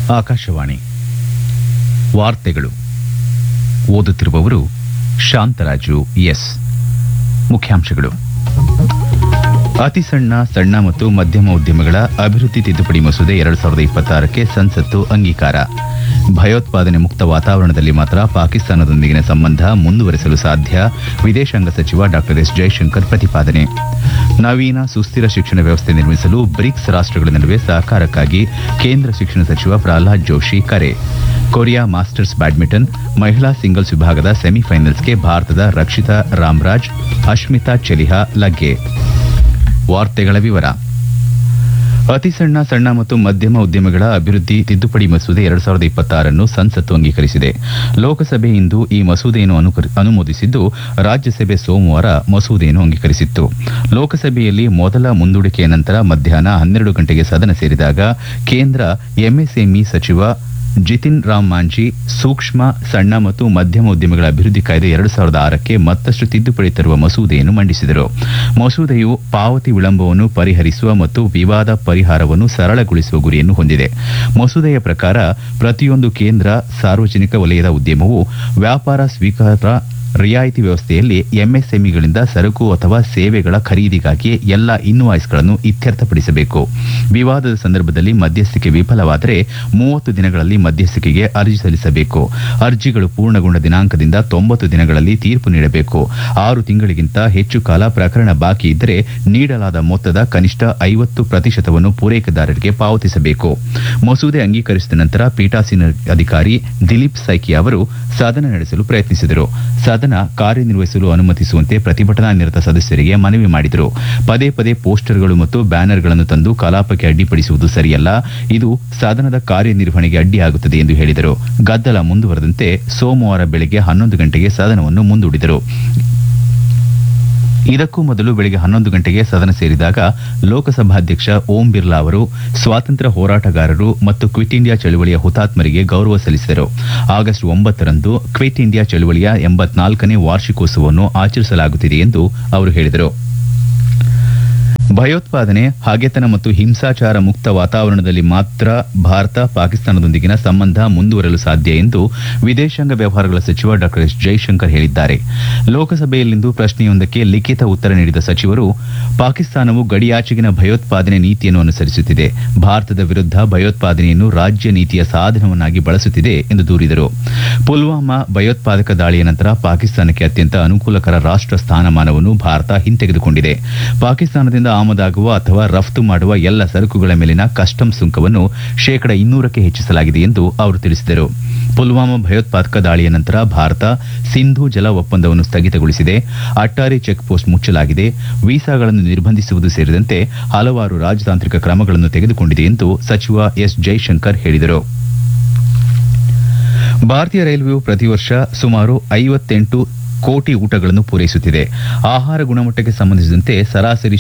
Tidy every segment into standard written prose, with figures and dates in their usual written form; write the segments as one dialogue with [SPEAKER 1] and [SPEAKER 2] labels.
[SPEAKER 1] ಆಕಾಶವಾಣಿ ವಾರ್ತೆಗಳು ಓದುತ್ತಿರುವವರು ಶಾಂತರಾಜು ಎಸ್. ಮುಖ್ಯಾಂಶಗಳು: ಅತಿ ಸಣ್ಣ ಮತ್ತು ಮಧ್ಯಮ ಉದ್ಯಮಗಳ ಅಭಿವೃದ್ಧಿ ತಿದ್ದುಪಡಿ ಮಸೂದೆ 2026ಕ್ಕೆ ಸಂಸತ್ತು ಅಂಗೀಕಾರ. ಭಯೋತ್ಪಾದನೆ ಮುಕ್ತ ವಾತಾವರಣದಲ್ಲಿ ಮಾತ್ರ ಪಾಕಿಸ್ತಾನದೊಂದಿಗಿನ ಸಂಬಂಧ ಮುಂದುವರೆಸಲು ಸಾಧ್ಯ. ವಿದೇಶಾಂಗ ಸಚಿವ ಡಾ ಎಸ್. ಜೈಶಂಕರ್ ಪ್ರತಿಪಾದನೆ. ನವೀನ ಸುಸ್ಥಿರ ಶಿಕ್ಷಣ ವ್ಯವಸ್ಥೆ ನಿರ್ಮಿಸಲು ಬ್ರಿಕ್ಸ್ ರಾಷ್ಟ್ರಗಳ ನಡುವೆ ಸಹಕಾರಕ್ಕಾಗಿ ಕೇಂದ್ರ ಶಿಕ್ಷಣ ಸಚಿವ ಪ್ರಹ್ಲಾದ್ ಜೋಶಿ ಕರೆ. ಕೊರಿಯಾ ಮಾಸ್ಟರ್ಸ್ ಬ್ಯಾಡ್ಮಿಂಟನ್ ಮಹಿಳಾ ಸಿಂಗಲ್ಸ್ ವಿಭಾಗದ ಸೆಮಿಫೈನಲ್ಸ್ಗೆ ಭಾರತದ ರಕ್ಷಿತಾ ರಾಮ್ರಾಜ್, ಅಶ್ಮಿತಾ ಚೆಲಿಹಾ ಲಗ್ಗೆ. ವಾರ್ತೆಗಳ ವಿವರ. ಅತಿ ಸಣ್ಣ ಮತ್ತು ಮಧ್ಯಮ ಉದ್ಯಮಗಳ ಅಭಿವೃದ್ಧಿ ತಿದ್ದುಪಡಿ ಮಸೂದೆ 2026 ಸಂಸತ್ತು ಅಂಗೀಕರಿಸಿದೆ. ಲೋಕಸಭೆ ಇಂದು ಈ ಮಸೂದೆಯನ್ನು ಅನುಮೋದಿಸಿದ್ದು, ರಾಜ್ಯಸಭೆ ಸೋಮವಾರ ಮಸೂದೆಯನ್ನು ಅಂಗೀಕರಿಸಿತ್ತು. ಲೋಕಸಭೆಯಲ್ಲಿ ಮೊದಲ ಮುಂದೂಡಿಕೆಯ ನಂತರ ಮಧ್ಯಾಹ್ನ 12 ಗಂಟೆಗೆ ಸದನ ಸೇರಿದಾಗ ಕೇಂದ್ರ ಎಂಎಸ್ಎಂಇ ಸಚಿವ ಜಿತಿನ್ ರಾಮ್ ಮಾಂಜಿ ಸೂಕ್ಷ್ಮ, ಸಣ್ಣ ಮತ್ತು ಮಧ್ಯಮ ಉದ್ಯಮಗಳ ಅಭಿವೃದ್ಧಿ ಕಾಯ್ದೆ 2006ಕ್ಕೆ ಮತ್ತಷ್ಟು ತಿದ್ದುಪಡಿ ತರುವ ಮಸೂದೆಯನ್ನು ಮಂಡಿಸಿದರು. ಮಸೂದೆಯು ಪಾವತಿ ವಿಳಂಬವನ್ನು ಪರಿಹರಿಸುವ ಮತ್ತು ವಿವಾದ ಪರಿಹಾರವನ್ನು ಸರಳಗೊಳಿಸುವ ಗುರಿಯನ್ನು ಹೊಂದಿದೆ. ಮಸೂದೆಯ ಪ್ರಕಾರ ಪ್ರತಿಯೊಂದು ಕೇಂದ್ರ ಸಾರ್ವಜನಿಕ ವಲಯದ ಉದ್ಯಮವು ವ್ಯಾಪಾರ ಸ್ವೀಕಾರ ರಿಯಾಯಿತಿ ವ್ಯವಸ್ಥೆಯಲ್ಲಿ ಎಂಎಸ್ಎಂಇಗಳಿಂದ ಸರಕು ಅಥವಾ ಸೇವೆಗಳ ಖರೀದಿಗಾಗಿ ಎಲ್ಲ ಇನ್ವಾಯ್ಸ್ಗಳನ್ನು ಇತ್ಯರ್ಥಪಡಿಸಬೇಕು. ವಿವಾದದ ಸಂದರ್ಭದಲ್ಲಿ ಮಧ್ಯಸ್ಥಿಕೆ ವಿಫಲವಾದರೆ 30 ದಿನಗಳಲ್ಲಿ ಮಧ್ಯಸ್ಥಿಕೆಗೆ ಅರ್ಜಿ ಸಲ್ಲಿಸಬೇಕು. ಅರ್ಜಿಗಳು ಪೂರ್ಣಗೊಂಡ ದಿನಾಂಕದಿಂದ 90 ದಿನಗಳಲ್ಲಿ ತೀರ್ಪು ನೀಡಬೇಕು. 6 ತಿಂಗಳಿಗಿಂತ ಹೆಚ್ಚು ಕಾಲ ಪ್ರಕರಣ ಬಾಕಿ ಇದ್ದರೆ ನೀಡಲಾದ ಮೊತ್ತದ ಕನಿಷ್ಠ 50% ಪೂರೈಕೆದಾರರಿಗೆ ಪಾವತಿಸಬೇಕು. ಮಸೂದೆ ಅಂಗೀಕರಿಸಿದ ನಂತರ ಪೀಠಾಸೀನ ಅಧಿಕಾರಿ ದಿಲೀಪ್ ಸೈಕಿ ಅವರು ಸದನ ನಡೆಸಲು ಪ್ರಯತ್ನಿಸಿದರು. ಸದನ ಕಾರ್ಯನಿರ್ವಹಿಸಲು ಅನುಮತಿಸುವಂತೆ ಪ್ರತಿಭಟನಾ ನಿರತ ಸದಸ್ಯರಿಗೆ ಮನವಿ ಮಾಡಿದರು. ಪದೇ ಪದೇ ಪೋಸ್ಟರ್ಗಳು ಮತ್ತು ಬ್ಯಾನರ್ಗಳನ್ನು ತಂದು ಕಲಾಪಕ್ಕೆ ಅಡ್ಡಿಪಡಿಸುವುದು ಸರಿಯಲ್ಲ. ಇದು ಸದನದ ಕಾರ್ಯನಿರ್ವಹಣೆಗೆ ಅಡ್ಡಿಯಾಗುತ್ತದೆ ಎಂದು ಹೇಳಿದರು. ಗದ್ದಲ ಮುಂದುವರೆದಂತೆ ಸೋಮವಾರ ಬೆಳಗ್ಗೆ 11 ಗಂಟೆಗೆ ಸದನವನ್ನು ಮುಂದೂಡಿದರು. ಇದಕ್ಕೂ ಮೊದಲು ಬೆಳಗ್ಗೆ 11 ಗಂಟೆಗೆ ಸದನ ಸೇರಿದಾಗ ಲೋಕಸಭಾಧ್ಯಕ್ಷ ಓಂ ಬಿರ್ಲಾ ಅವರು ಸ್ವಾತಂತ್ರ್ಯ ಹೋರಾಟಗಾರರು ಮತ್ತು ಕ್ವಿಟ್ ಇಂಡಿಯಾ ಚಳವಳಿಯ ಹುತಾತ್ಮರಿಗೆ ಗೌರವ ಸಲ್ಲಿಸಿದರು. ಆಗಸ್ಟ್ 9ರಂದು ಕ್ವಿಟ್ ಇಂಡಿಯಾ ಚಳವಳಿಯ 84ನೇ ವಾರ್ಷಿಕೋತ್ಸವವನ್ನು ಆಚರಿಸಲಾಗುತ್ತಿದೆ ಎಂದು ಅವರು ಹೇಳಿದರು. ಭಯೋತ್ಪಾದನೆ, ಹಗೆತನ ಮತ್ತು ಹಿಂಸಾಚಾರ ಮುಕ್ತ ವಾತಾವರಣದಲ್ಲಿ ಮಾತ್ರ ಭಾರತ ಪಾಕಿಸ್ತಾನದೊಂದಿಗಿನ ಸಂಬಂಧ ಮುಂದುವರೆಯಲು ಸಾಧ್ಯ ಎಂದು ವಿದೇಶಾಂಗ ವ್ಯವಹಾರಗಳ ಸಚಿವ ಡಾ ಎಸ್. ಜೈಶಂಕರ್ ಹೇಳಿದ್ದಾರೆ. ಲೋಕಸಭೆಯಲ್ಲಿಂದು ಪ್ರಶ್ನೆಯೊಂದಕ್ಕೆ ಲಿಖಿತ ಉತ್ತರ ನೀಡಿದ ಸಚಿವರು, ಪಾಕಿಸ್ತಾನವು ಗಡಿಯಾಚೆಗಿನ ಭಯೋತ್ಪಾದನೆ ನೀತಿಯನ್ನು ಅನುಸರಿಸುತ್ತಿದೆ. ಭಾರತದ ವಿರುದ್ಧ ಭಯೋತ್ಪಾದನೆಯನ್ನು ರಾಜ್ಯ ನೀತಿಯ ಸಾಧನವನ್ನಾಗಿ ಬಳಸುತ್ತಿದೆ ಎಂದು ದೂರಿದರು. ಪುಲ್ವಾಮಾ ಭಯೋತ್ಪಾದಕ ದಾಳಿಯ ನಂತರ ಪಾಕಿಸ್ತಾನಕ್ಕೆ ಅತ್ಯಂತ ಅನುಕೂಲಕರ ರಾಷ್ಟ್ರ ಸ್ಥಾನಮಾನವನ್ನು ಭಾರತ ಹಿಂತೆಗೆದುಕೊಂಡಿದೆ. ಪಾಕಿಸ್ತಾನದಿಂದ ಆಮದಾಗುವ ಅಥವಾ ರಫ್ತು ಮಾಡುವ ಎಲ್ಲ ಸರಕುಗಳ ಮೇಲಿನ ಕಸ್ಟಮ್ಸ್ ಸುಂಕವನ್ನು 200ಕ್ಕೆ ಹೆಚ್ಚಿಸಲಾಗಿದೆ ಎಂದು ಅವರು ತಿಳಿಸಿದರು. ಪುಲ್ವಾಮಾ ಭಯೋತ್ಪಾದಕ ದಾಳಿಯ ನಂತರ ಭಾರತ ಸಿಂಧೂ ಜಲ ಒಪ್ಪಂದವನ್ನು ಸ್ಥಗಿತಗೊಳಿಸಿದೆ. ಅಟ್ಟಾರಿ ಚೆಕ್ ಪೋಸ್ಟ್ ಮುಚ್ಚಲಾಗಿದೆ. ವೀಸಾಗಳನ್ನು ನಿರ್ಬಂಧಿಸುವುದು ಸೇರಿದಂತೆ ಹಲವಾರು ರಾಜತಾಂತ್ರಿಕ ಕ್ರಮಗಳನ್ನು ತೆಗೆದುಕೊಂಡಿದೆ ಎಂದು ಸಚಿವ ಎಸ್. ಜೈಶಂಕರ್ ಹೇಳಿದರು. ಭಾರತೀಯ ರೈಲ್ವೆಯು ಪ್ರತಿ ವರ್ಷ ಸುಮಾರು 58 ಕೋಟಿ ಊಟಗಳನ್ನು ಪೂರೈಸುತ್ತಿದೆ. ಆಹಾರ ಗುಣಮಟ್ಟಕ್ಕೆ ಸಂಬಂಧಿಸಿದಂತೆ ಸರಾಸರಿ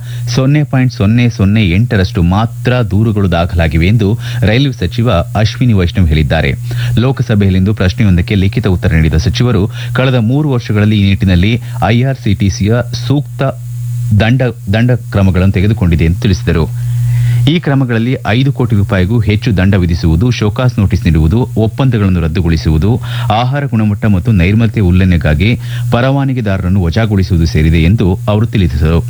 [SPEAKER 1] 0.008% ಮಾತ್ರ ದೂರುಗಳು ದಾಖಲಾಗಿವೆ ಎಂದು ರೈಲ್ವೆ ಸಚಿವ ಅಶ್ವಿನಿ ವೈಷ್ಣವ್ ಹೇಳಿದ್ದಾರೆ. ಲೋಕಸಭೆಯಲ್ಲಿಂದು ಪ್ರಶ್ನೆಯೊಂದಕ್ಕೆ ಲಿಖಿತ ಉತ್ತರ ನೀಡಿದ ಸಚಿವರು, ಕಳೆದ 3 ವರ್ಷಗಳಲ್ಲಿ ಈ ನಿಟ್ಟಿನಲ್ಲಿ ಐಆರ್ಸಿಟಿಸಿಯ ಸೂಕ್ತ ದಂಡ ಕ್ರಮಗಳನ್ನು ತೆಗೆದುಕೊಂಡಿದೆ ಎಂದು ತಿಳಿಸಿದರು. ಈ ಕ್ರಮಗಳಲ್ಲಿ 5 ಕೋಟಿ ರೂಪಾಯಿಗೂ ಹೆಚ್ಚು ದಂಡ ವಿಧಿಸುವುದು, ಶೋಕಾಸ್ ನೋಟಿಸ್ ನೀಡುವುದು, ಒಪ್ಪಂದಗಳನ್ನು ರದ್ದುಗೊಳಿಸುವುದು, ಆಹಾರ ಗುಣಮಟ್ಟ ಮತ್ತು ನೈರ್ಮಲ್ಯ ಉಲ್ಲಂಘನೆಗಾಗಿ ಪರವಾನಗಿದಾರರನ್ನು ವಜಾಗೊಳಿಸುವುದು ಸೇರಿದೆ ಎಂದು ಅವರು ತಿಳಿಸಿದರು.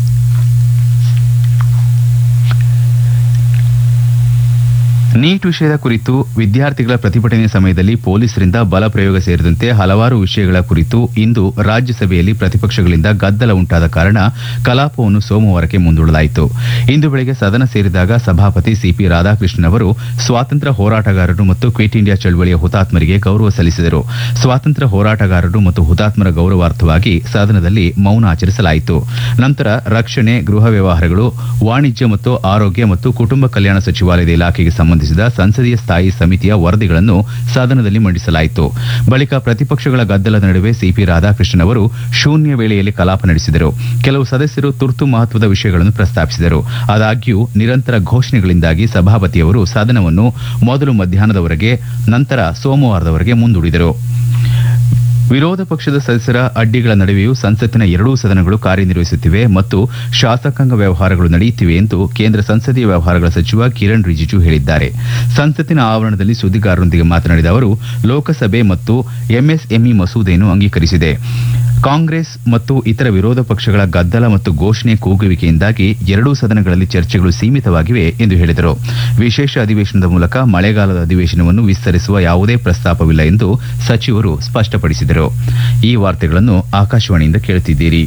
[SPEAKER 1] ನೀಟ್ ವಿಷಯದ ಕುರಿತು ವಿದ್ಯಾರ್ಥಿಗಳ ಪ್ರತಿಭಟನೆ ಸಮಯದಲ್ಲಿ ಪೊಲೀಸರಿಂದ ಬಲ ಪ್ರಯೋಗ ಸೇರಿದಂತೆ ಹಲವಾರು ವಿಷಯಗಳ ಕುರಿತು ಇಂದು ರಾಜ್ಯಸಭೆಯಲ್ಲಿ ಪ್ರತಿಪಕ್ಷಗಳಿಂದ ಗದ್ದಲ ಉಂಟಾದ ಕಾರಣ ಕಲಾಪವನ್ನು ಸೋಮವಾರಕ್ಕೆ ಮುಂದೂಡಲಾಯಿತು. ಇಂದು ಬೆಳಗ್ಗೆ ಸದನ ಸೇರಿದಾಗ ಸಭಾಪತಿ ಸಿಪಿ ರಾಧಾಕೃಷ್ಣನ್ ಅವರು ಸ್ವಾತಂತ್ರ್ಯ ಹೋರಾಟಗಾರರು ಮತ್ತು ಕ್ವಿಟ್ ಇಂಡಿಯಾ ಚಳವಳಿಯ ಹುತಾತ್ಮರಿಗೆ ಗೌರವ ಸಲ್ಲಿಸಿದರು. ಸ್ವಾತಂತ್ರ್ಯ ಹೋರಾಟಗಾರರು ಮತ್ತು ಹುತಾತ್ಮರ ಗೌರವಾರ್ಥವಾಗಿ ಸದನದಲ್ಲಿ ಮೌನ ಆಚರಿಸಲಾಯಿತು. ನಂತರ ರಕ್ಷಣೆ, ಗೃಹ ವ್ಯವಹಾರಗಳು, ವಾಣಿಜ್ಯ ಮತ್ತು ಆರೋಗ್ಯ ಮತ್ತು ಕುಟುಂಬ ಕಲ್ಯಾಣ ಸಚಿವಾಲಯದ ಇಲಾಖೆಗೆ ಸಂಬಂಧಿಸಿದ ಸಂಸದೀಯ ಸ್ಥಾಯಿ ಸಮಿತಿಯ ವರದಿಗಳನ್ನು ಸದನದಲ್ಲಿ ಮಂಡಿಸಲಾಯಿತು. ಬಳಿಕ ಪ್ರತಿಪಕ್ಷಗಳ ಗದ್ದಲದ ನಡುವೆ ಸಿಪಿ ರಾಧಾಕೃಷ್ಣನ್ ಅವರು ಶೂನ್ಯ ವೇಳೆಯಲ್ಲಿ ಕಲಾಪ ನಡೆಸಿದರು. ಕೆಲವು ಸದಸ್ಯರು ತುರ್ತು ಮಹತ್ವದ ವಿಷಯಗಳನ್ನು ಪ್ರಸ್ತಾಪಿಸಿದರು. ಆದಾಗ್ಯೂ ನಿರಂತರ ಘೋಷಣೆಗಳಿಂದಾಗಿ ಸಭಾಪತಿಯವರು ಸದನವನ್ನು ಮೊದಲು ಮಧ್ಯಾಹ್ನದವರೆಗೆ, ನಂತರ ಸೋಮವಾರದವರೆಗೆ ಮುಂದೂಡಿದರು. ವಿರೋಧ ಪಕ್ಷದ ಸದಸ್ಯರ ಅಡ್ಡಿಗಳ ನಡುವೆಯೂ ಸಂಸತ್ತಿನ ಎರಡೂ ಸದನಗಳು ಕಾರ್ಯನಿರ್ವಹಿಸುತ್ತಿವೆ ಮತ್ತು ಶಾಸಕಾಂಗ ವ್ಯವಹಾರಗಳು ನಡೆಯುತ್ತಿವೆ ಎಂದು ಕೇಂದ್ರ ಸಂಸದೀಯ ವ್ಯವಹಾರಗಳ ಸಚಿವ ಕಿರಣ್ ರಿಜಿಜು ಹೇಳಿದ್ದಾರೆ. ಸಂಸತ್ತಿನ ಆವರಣದಲ್ಲಿ ಸುದ್ದಿಗಾರರೊಂದಿಗೆ ಮಾತನಾಡಿದ ಅವರು, ಲೋಕಸಭೆ ಮತ್ತು ಎಂಎಸ್ಎಂಇ ಮಸೂದೆಯನ್ನು ಅಂಗೀಕರಿಸಿದೆ. ಕಾಂಗ್ರೆಸ್ ಮತ್ತು ಇತರ ವಿರೋಧ ಪಕ್ಷಗಳ ಗದ್ದಲ ಮತ್ತು ಘೋಷಣೆ ಕೂಗುವಿಕೆಯಿಂದಾಗಿ ಎರಡೂ ಸದನಗಳಲ್ಲಿ ಚರ್ಚೆಗಳು ಸೀಮಿತವಾಗಿವೆ ಎಂದು ಹೇಳಿದರು. ವಿಶೇಷ ಅಧಿವೇಶನದ ಮೂಲಕ ಮಳೆಗಾಲದ ಅಧಿವೇಶನವನ್ನು ವಿಸ್ತರಿಸುವ ಯಾವುದೇ ಪ್ರಸ್ತಾಪವಿಲ್ಲ ಎಂದು ಸಚಿವರು ಸ್ಪಷ್ಟಪಡಿಸಿದರು. ಈ ವಾರ್ತೆಗಳನ್ನು ಆಕಾಶವಾಣಿಯಿಂದ ಕೇಳುತ್ತಿದ್ದೀರಿ.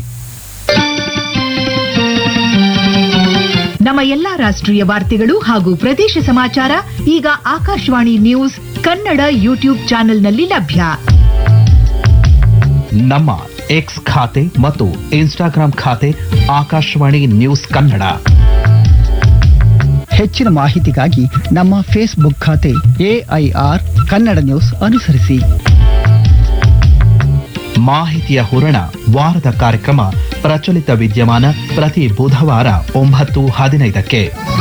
[SPEAKER 2] ನಮ್ಮ ಎಲ್ಲಾ ರಾಷ್ಟ್ರೀಯ ವಾರ್ತೆಗಳು ಹಾಗೂ ಪ್ರದೇಶ ಸಮಾಚಾರ ಈಗ ಆಕಾಶವಾಣಿ ನ್ಯೂಸ್ ಕನ್ನಡ ಯೂಟ್ಯೂಬ್ ಚಾನೆಲ್ನಲ್ಲಿ ಲಭ್ಯ.
[SPEAKER 3] ನಮ್ಮ ಎಕ್ಸ್ ಖಾತೆ ಮತ್ತು ಇನ್ಸ್ಟಾಗ್ರಾಂ ಖಾತೆ ಆಕಾಶವಾಣಿ ನ್ಯೂಸ್ ಕನ್ನಡ.
[SPEAKER 4] ಹೆಚ್ಚಿನ ಮಾಹಿತಿಗಾಗಿ ನಮ್ಮ ಫೇಸ್ಬುಕ್ ಖಾತೆ AIR ಕನ್ನಡ ನ್ಯೂಸ್ ಅನುಸರಿಸಿ.
[SPEAKER 3] ಮಾಹಿತಿಯ ಹೂರಣ ವಾರದ ಕಾರ್ಯಕ್ರಮ ಪ್ರಚಲಿತ ವಿದ್ಯಮಾನ ಪ್ರತಿ ಬುಧವಾರ 9:15ಕ್ಕೆ.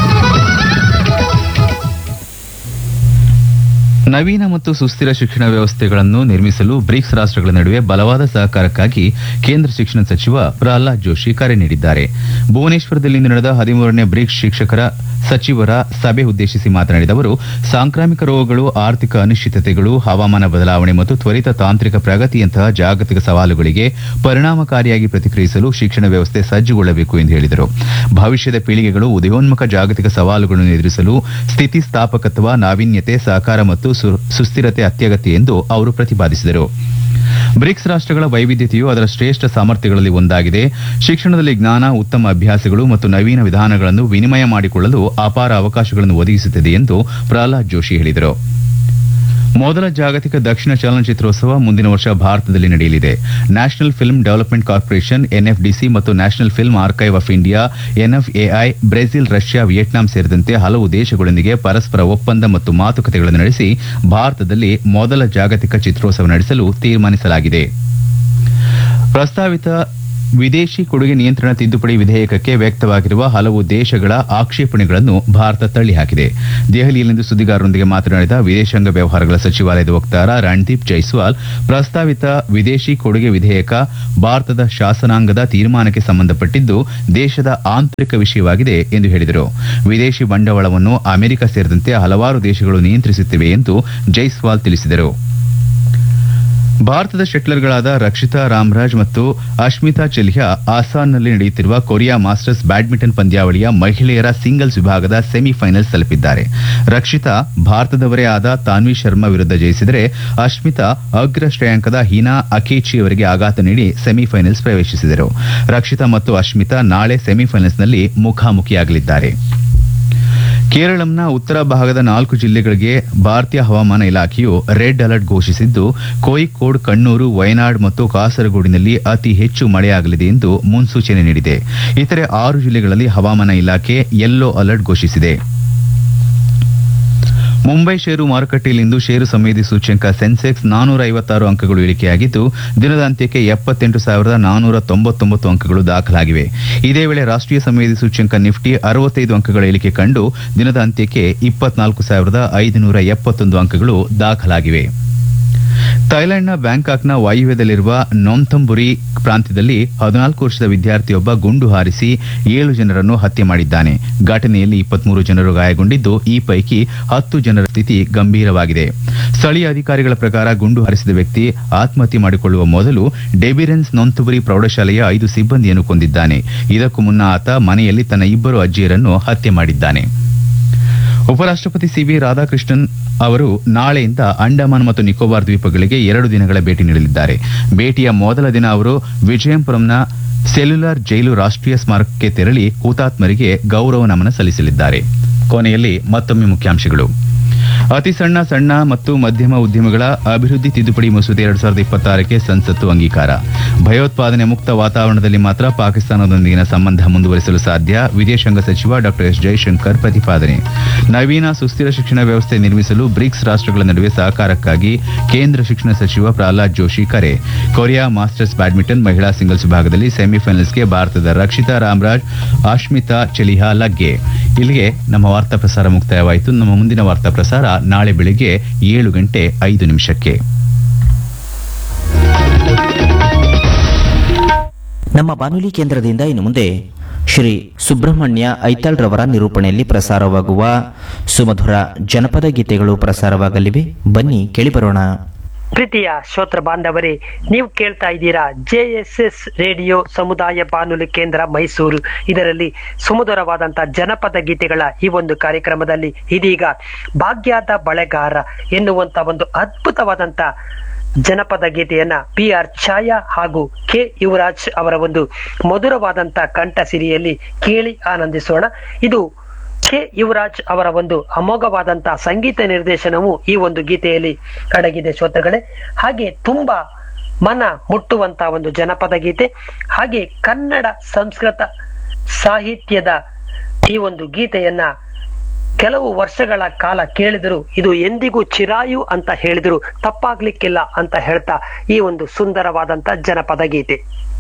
[SPEAKER 1] ನವೀನ ಮತ್ತು ಸುಸ್ಥಿರ ಶಿಕ್ಷಣ ವ್ಯವಸ್ಥೆಗಳನ್ನು ನಿರ್ಮಿಸಲು ಬ್ರಿಕ್ಸ್ ರಾಷ್ಟ್ರಗಳ ನಡುವೆ ಬಲವಾದ ಸಹಕಾರಕ್ಕಾಗಿ ಕೇಂದ್ರ ಶಿಕ್ಷಣ ಸಚಿವ ಪ್ರಹ್ಲಾದ್ ಜೋಶಿ ಕರೆ ನೀಡಿದ್ದಾರೆ. ಭುವನೇಶ್ವರದಲ್ಲಿಂದು ನಡೆದ 13ನೇ ಬ್ರಿಕ್ಸ್ ಶಿಕ್ಷಕರ ಸಚಿವರ ಸಭೆ ಉದ್ದೇಶಿಸಿ ಮಾತನಾಡಿದ ಅವರು, ಸಾಂಕ್ರಾಮಿಕ ರೋಗಗಳು, ಆರ್ಥಿಕ ಅನಿಶ್ಚಿತತೆಗಳು, ಹವಾಮಾನ ಬದಲಾವಣೆ ಮತ್ತು ತ್ವರಿತ ತಾಂತ್ರಿಕ ಪ್ರಗತಿಯಂತಹ ಜಾಗತಿಕ ಸವಾಲುಗಳಿಗೆ ಪರಿಣಾಮಕಾರಿಯಾಗಿ ಪ್ರತಿಕ್ರಿಯಿಸಲು ಶಿಕ್ಷಣ ವ್ಯವಸ್ಥೆ ಸಜ್ಜುಗೊಳ್ಳಬೇಕು ಎಂದು ಹೇಳಿದರು. ಭವಿಷ್ಯದ ಪೀಳಿಗೆಗಳು ಉದಯೋನ್ಮುಖ ಜಾಗತಿಕ ಸವಾಲುಗಳನ್ನು ಎದುರಿಸಲು ಸ್ಥಿತಿಸ್ಥಾಪಕತ್ವ, ನಾವೀನ್ಯತೆ, ಸಹಕಾರ ಮತ್ತು ಸುಸ್ಥಿರತೆ ಅತ್ಯಗತ್ಯ ಎಂದು ಅವರು ಪ್ರತಿಪಾದಿಸಿದರು. ಬ್ರಿಕ್ಸ್ ರಾಷ್ಟ್ರಗಳ ವೈವಿಧ್ಯತೆಯು ಅದರ ಶ್ರೇಷ್ಠ ಸಾಮರ್ಥ್ಯಗಳಲ್ಲಿ ಒಂದಾಗಿದೆ. ಶಿಕ್ಷಣದಲ್ಲಿ ಜ್ಞಾನ, ಉತ್ತಮ ಅಭ್ಯಾಸಗಳು ಮತ್ತು ನವೀನ ವಿಧಾನಗಳನ್ನು ವಿನಿಮಯ ಮಾಡಿಕೊಳ್ಳಲು ಅಪಾರ ಅವಕಾಶಗಳನ್ನು ಒದಗಿಸುತ್ತದೆ ಎಂದು ಪ್ರಹ್ಲಾದ್ ಜೋಶಿ ಹೇಳಿದರು. ಮೊದಲ ಜಾಗತಿಕ ದಕ್ಷಿಣ ಚಲನಚಿತ್ರೋತ್ಸವ ಮುಂದಿನ ವರ್ಷ ಭಾರತದಲ್ಲಿ ನಡೆಯಲಿದೆ. National film development corporation NFDC ಮತ್ತು national film archive of India NFAI Brazil, Russia, Vietnam ಸೇರಿದಂತೆ ಹಲವು ದೇಶಗಳೊಂದಿಗೆ ಪರಸ್ಪರ ಒಪ್ಪಂದ ಮತ್ತು ಮಾತುಕತೆಗಳನ್ನು ನಡೆಸಿ ಭಾರತದಲ್ಲಿ ಮೊದಲ ಜಾಗತಿಕ ಚಿತ್ರೋತ್ಸವ ನಡೆಸಲು ತೀರ್ಮಾನಿಸಲಾಗಿದೆ. ಪ್ರಸ್ತಾವಿತ ವಿದೇಶಿ ಕೊಡುಗೆ ನಿಯಂತ್ರಣ ತಿದ್ದುಪಡಿ ವಿಧೇಯಕಕ್ಕೆ ವ್ಯಕ್ತವಾಗಿರುವ ಹಲವು ದೇಶಗಳ ಆಕ್ಷೇಪಣೆಗಳನ್ನು ಭಾರತ ತಳ್ಳಿಹಾಕಿದೆ. ದೆಹಲಿಯಲ್ಲಿಂದು ಸುದ್ದಿಗಾರರೊಂದಿಗೆ ಮಾತನಾಡಿದ ವಿದೇಶಾಂಗ ವ್ಯವಹಾರಗಳ ಸಚಿವಾಲಯದ ವಕ್ತಾರ ರಣದೀಪ್ ಜೈಸ್ವಾಲ್, ಪ್ರಸ್ತಾವಿತ ವಿದೇಶಿ ಕೊಡುಗೆ ವಿಧೇಯಕ ಭಾರತದ ಶಾಸನಾಂಗದ ತೀರ್ಮಾನಕ್ಕೆ ಸಂಬಂಧಪಟ್ಟಿದ್ದು ದೇಶದ ಆಂತರಿಕ ವಿಷಯವಾಗಿದೆ ಎಂದು ಹೇಳಿದರು. ವಿದೇಶಿ ಬಂಡವಾಳವನ್ನು ಅಮೆರಿಕ ಸೇರಿದಂತೆ ಹಲವಾರು ದೇಶಗಳು ನಿಯಂತ್ರಿಸುತ್ತಿವೆ ಎಂದು ಜೈಸ್ವಾಲ್ ತಿಳಿಸಿದರು. ಭಾರತದ ಶಟ್ಲರ್ಗಳಾದ ರಕ್ಷಿತಾ ರಾಮ್ರಾಜ್ ಮತ್ತು ಅಶ್ಮಿತಾ ಚೆಲಿಹಾ ಆಸಾನ್ನಲ್ಲಿ ನಡೆಯುತ್ತಿರುವ ಕೊರಿಯಾ ಮಾಸ್ಟರ್ಸ್ ಬ್ಯಾಡ್ಮಿಂಟನ್ ಪಂದ್ಯಾವಳಿಯ ಮಹಿಳೆಯರ ಸಿಂಗಲ್ಸ್ ವಿಭಾಗದ ಸೆಮಿಫೈನಲ್ಸ್ ತಲುಪಿದ್ದಾರೆ. ರಕ್ಷಿತಾ ಭಾರತದವರೇ ಆದ ತಾನ್ವಿ ಶರ್ಮಾ ವಿರುದ್ಧ ಜಯಿಸಿದರೆ, ಅಶ್ಮಿತಾ ಅಗ್ರ ಶ್ರೇಯಾಂಕದ ಹಿನಾ ಅಕೇಚಿ ಅವರಿಗೆ ಆಘಾತ ನೀಡಿ ಸೆಮಿಫೈನಲ್ಸ್ ಪ್ರವೇಶಿಸಿದರು. ರಕ್ಷಿತಾ ಮತ್ತು ಅಶ್ಮಿತಾ ನಾಳೆ ಸೆಮಿಫೈನಲ್ಸ್ನಲ್ಲಿ ಮುಖಾಮುಖಿಯಾಗಲಿದ್ದಾರೆ. ಕೇರಳಂನ ಉತ್ತರ ಭಾಗದ 4 ಜಿಲ್ಲೆಗಳಿಗೆ ಭಾರತೀಯ ಹವಾಮಾನ ಇಲಾಖೆಯು ರೆಡ್ ಅಲರ್ಟ್ ಘೋಷಿಸಿದ್ದು, ಕೋಯಿಕೋಡ್, ಕಣ್ಣೂರು, ವಯನಾಡ್ ಮತ್ತು ಕಾಸರಗೋಡಿನಲ್ಲಿ ಅತಿ ಹೆಚ್ಚು ಮಳೆಯಾಗಲಿದೆ ಎಂದು ಮುನ್ಸೂಚನೆ ನೀಡಿದೆ. ಇತರೆ 6 ಜಿಲ್ಲೆಗಳಲ್ಲಿ ಹವಾಮಾನ ಇಲಾಖೆ ಯೆಲ್ಲೋ ಅಲರ್ಟ್ ಘೋಷಿಸಿದೆ. ಮುಂಬೈ ಷೇರು ಮಾರುಕಟ್ಟೆಯಲ್ಲಿಂದು ಷೇರು ಸಂವೇದಿ ಸೂಚ್ಯಂಕ ಸೆನ್ಸೆಕ್ಸ್ 456 ಅಂಕಗಳು ಇಳಿಕೆಯಾಗಿದ್ದು, ದಿನದ ಅಂತ್ಯಕ್ಕೆ 78,499 ಅಂಕಗಳು ದಾಖಲಾಗಿವೆ. ಇದೇ ವೇಳೆ ರಾಷ್ಟ್ರೀಯ ಸಂವೇದಿ ಸೂಚ್ಯಂಕ ನಿಫ್ಟಿ 65 ಅಂಕಗಳ ಇಳಿಕೆ ಕಂಡು ದಿನದ ಅಂತ್ಯಕ್ಕೆ 24,571 ಅಂಕಗಳು ದಾಖಲಾಗಿವೆ. ಥೈಲ್ಯಾಂಡ್ನ ಬ್ಯಾಂಕಾಕ್ನ ವಾಯುವ್ಯದಲ್ಲಿರುವ ನೋಂಥಂಬುರಿ ಪ್ರಾಂತ್ಯದಲ್ಲಿ 14 ವರ್ಷದ ವಿದ್ಯಾರ್ಥಿಯೊಬ್ಬ ಗುಂಡು ಹಾರಿಸಿ 7 ಜನರನ್ನು ಹತ್ಯೆ ಮಾಡಿದ್ದಾನೆ. ಘಟನೆಯಲ್ಲಿ 23 ಜನರು ಗಾಯಗೊಂಡಿದ್ದು, ಈ ಪೈಕಿ 10 ಜನರ ಸ್ಥಿತಿ ಗಂಭೀರವಾಗಿದೆ. ಸ್ಥಳೀಯ ಅಧಿಕಾರಿಗಳ ಪ್ರಕಾರ ಗುಂಡು ಹಾರಿಸಿದ ವ್ಯಕ್ತಿ ಆತ್ಮಹತ್ಯೆ ಮಾಡಿಕೊಳ್ಳುವ ಮೊದಲು ಡೆಬಿರೆನ್ಸ್ ನೋಂಥಂಬುರಿ ಪ್ರೌಢಶಾಲೆಯ 5 ಸಿಬ್ಬಂದಿಯನ್ನು ಕೊಂದಿದ್ದಾನೆ. ಇದಕ್ಕೂ ಮುನ್ನ ಆತ ಮನೆಯಲ್ಲಿ ತನ್ನ 2 ಅಜ್ಜಿಯರನ್ನು ಹತ್ಯೆ ಮಾಡಿದ್ದಾನೆ. ಉಪರಾಷ್ಟಪತಿ ಸಿವಿ ರಾಧಾಕೃಷ್ಣನ್ ಅವರು ನಾಳೆಯಿಂದ ಅಂಡಮಾನ್ ಮತ್ತು ನಿಕೋಬಾರ್ ದ್ವೀಪಗಳಿಗೆ 2 ದಿನಗಳ ಭೇಟಿ ನೀಡಲಿದ್ದಾರೆ. ಭೇಟಿಯ ಮೊದಲ ದಿನ ಅವರು ವಿಜಯಪುರಂನ ಸೆಲ್ಯುಲಾರ್ ಜೈಲು ರಾಷ್ಟ್ರೀಯ ಸ್ಮಾರಕಕ್ಕೆ ತೆರಳಿ ಹುತಾತ್ಮರಿಗೆ ಗೌರವ ನಮನ ಸಲ್ಲಿಸಲಿದ್ದಾರೆ. ಕೊನೆಯಲ್ಲಿ ಮತ್ತೊಮ್ಮೆ ಮುಖ್ಯಾಂಶಗಳು. ಅತಿ ಸಣ್ಣ ಮತ್ತು ಮಧ್ಯಮ ಉದ್ಯಮಗಳ ಅಭಿವೃದ್ಧಿ ತಿದ್ದುಪಡಿ ಮಸೂದೆ 2026ಕ್ಕೆ ಸಂಸತ್ತು ಅಂಗೀಕಾರ. ಭಯೋತ್ಪಾದನೆ ಮುಕ್ತ ವಾತಾವರಣದಲ್ಲಿ ಮಾತ್ರ ಪಾಕಿಸ್ತಾನದೊಂದಿಗಿನ ಸಂಬಂಧ ಮುಂದುವರಿಸಲು ಸಾಧ್ಯ. ವಿದೇಶಾಂಗ ಸಚಿವ ಡಾ ಎಸ್ ಜೈಶಂಕರ್ ಪ್ರತಿಪಾದನೆ. ನವೀನ ಸುಸ್ಥಿರ ಶಿಕ್ಷಣ ವ್ಯವಸ್ಥೆ ನಿರ್ಮಿಸಲು ಬ್ರಿಕ್ಸ್ ರಾಷ್ಟ್ರಗಳ ನಡುವೆ ಸಹಕಾರಕ್ಕಾಗಿ ಕೇಂದ್ರ ಶಿಕ್ಷಣ ಸಚಿವ ಪ್ರಹ್ಲಾದ್ ಜೋಶಿ ಕರೆ. ಕೊರಿಯಾ ಮಾಸ್ಟರ್ಸ್ ಬ್ಯಾಡ್ಮಿಂಟನ್ ಮಹಿಳಾ ಸಿಂಗಲ್ಸ್ ವಿಭಾಗದಲ್ಲಿ ಸೆಮಿಫೈನಲ್ಸ್ಗೆ ಭಾರತದ ರಕ್ಷಿತಾ ರಾಮ್ರಾಜ್, ಅಶ್ಮಿತಾ ಚೆಲಿಹಾ ಲಗ್ಗೆ. ಇಲ್ಲಿಗೆ ನಮ್ಮ ವಾರ್ತಾ ಪ್ರಸಾರ ಮುಕ್ತಾಯವಾಯಿತು. ನಮ್ಮ ಮುಂದಿನ ವಾರ್ತಾ ಪ್ರಸಾರ ನಾಳೆ ಬೆಳಿಗ್ಗೆ 7:05 ನಿಮಿಷಕ್ಕೆ.
[SPEAKER 5] ನಮ್ಮ ಬಾನುಲಿ ಕೇಂದ್ರದಿಂದ ಇನ್ನು ಮುಂದೆ ಶ್ರೀ ಸುಬ್ರಹ್ಮಣ್ಯ ಐತಾಳ್ ರವರ ನಿರೂಪಣೆಯಲ್ಲಿ ಪ್ರಸಾರವಾಗುವ ಸುಮಧುರ ಜನಪದ ಗೀತೆಗಳು ಪ್ರಸಾರವಾಗಲಿವೆ. ಬನ್ನಿ ಕೇಳಿಬರೋಣ.
[SPEAKER 6] ಪ್ರೀತಿಯ ಶ್ರೋತೃ ಬಾಂಧವರೇ, ನೀವು ಕೇಳ್ತಾ ಇದ್ದೀರಾ JSS ರೇಡಿಯೋ ಸಮುದಾಯ ಬಾನುಲಿ ಕೇಂದ್ರ ಮೈಸೂರು. ಇದರಲ್ಲಿ ಸುಮಧುರವಾದಂತಹ ಜನಪದ ಗೀತೆಗಳ ಈ ಒಂದು ಕಾರ್ಯಕ್ರಮದಲ್ಲಿ ಇದೀಗ ಭಾಗ್ಯದ ಬಳೆಗಾರ ಎನ್ನುವಂತ ಒಂದು ಅದ್ಭುತವಾದಂತ ಜನಪದ ಗೀತೆಯನ್ನ PR ಛಾಯಾ ಹಾಗೂ K ಯುವರಾಜ್ ಅವರ ಒಂದು ಮಧುರವಾದಂತ ಕಂಠ ಸಿರಿಯಲ್ಲಿ ಕೇಳಿ ಆನಂದಿಸೋಣ. ಇದು K ಯುವರಾಜ್ ಅವರ ಒಂದು ಅಮೋಘವಾದಂತಹ ಸಂಗೀತ ನಿರ್ದೇಶನವು ಈ ಒಂದು ಗೀತೆಯಲ್ಲಿ ಅಡಗಿದೆ ಶ್ರೋತೃಗಳೇ. ಹಾಗೆ ತುಂಬಾ ಮನ ಮುಟ್ಟುವಂತ ಒಂದು ಜನಪದ ಗೀತೆ. ಹಾಗೆ ಕನ್ನಡ ಸಂಸ್ಕೃತ ಸಾಹಿತ್ಯದ ಈ ಒಂದು ಗೀತೆಯನ್ನ ಕೆಲವು ವರ್ಷಗಳ ಕಾಲ ಕೇಳಿದರು ಇದು ಎಂದಿಗೂ ಚಿರಾಯು ಅಂತ ಹೇಳಿದ್ರು ತಪ್ಪಾಗ್ಲಿಕ್ಕಿಲ್ಲ ಅಂತ ಹೇಳ್ತಾ ಈ ಒಂದು ಸುಂದರವಾದಂತ ಜನಪದ ಗೀತೆ.